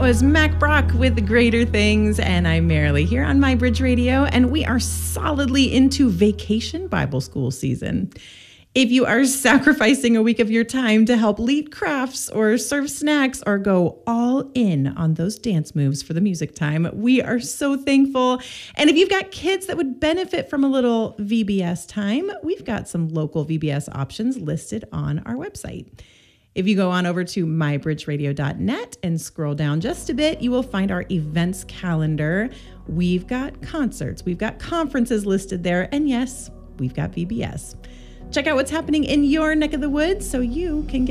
was Mac Brock with Greater Things, and I'm Marilee here on MyBridge Radio, and we are solidly into vacation Bible school season. If you are sacrificing a week of your time to help lead crafts or serve snacks or go all in on those dance moves for the music time, we are so thankful. And if you've got kids that would benefit from a little VBS time, we've got some local VBS options listed on our website. If you go on over to mybridgeradio.net and scroll down just a bit, you will find our events calendar. We've got concerts, we've got conferences listed there, and yes, we've got VBS. Check out what's happening in your neck of the woods so you can get